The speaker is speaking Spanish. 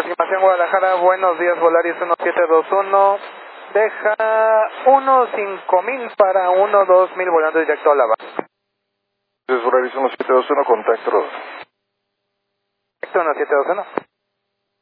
Aproximación Guadalajara, buenos días, Volaris 1721. Deja 15000 para 12000 volando directo a la base. Es Volaris 1721, contacto. Directo 1721.